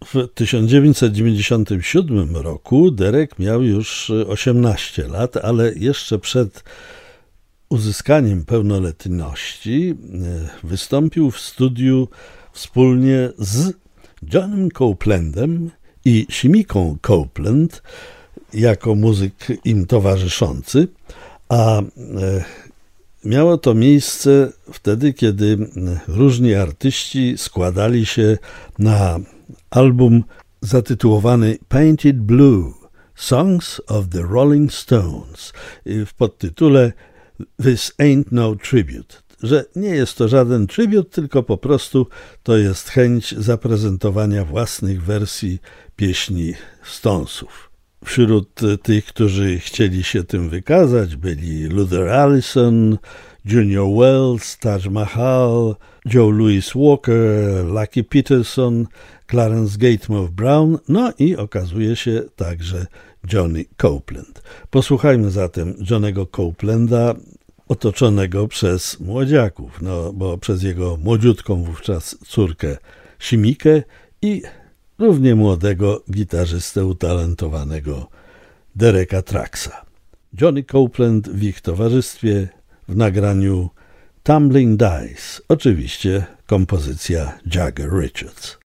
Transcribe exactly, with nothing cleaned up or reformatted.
W tysiąc dziewięćset dziewięćdziesiątym siódmym roku Derek miał już osiemnaście lat, ale jeszcze przed uzyskaniem pełnoletności wystąpił w studiu wspólnie z Johnem Copelandem i Shimiką Copeland jako muzyk im towarzyszący, a miało to miejsce wtedy, kiedy różni artyści składali się na album zatytułowany Painted Blue – Songs of the Rolling Stones w podtytule This Ain't No Tribute, że nie jest to żaden tribut, tylko po prostu to jest chęć zaprezentowania własnych wersji pieśni Stonesów. Wśród tych, którzy chcieli się tym wykazać, byli Luther Allison, Junior Wells, Taj Mahal, Joe Louis Walker, Lucky Peterson, Clarence Gatemouth Brown, no i okazuje się także Johnny Copeland. Posłuchajmy zatem Johnnego Copelanda, otoczonego przez młodziaków, no bo przez jego młodziutką wówczas córkę Shimikę i równie młodego gitarzystę utalentowanego Dereka Trucksa. Johnny Copeland w ich towarzystwie w nagraniu Tumbling Dice, oczywiście kompozycja Jagger Richards.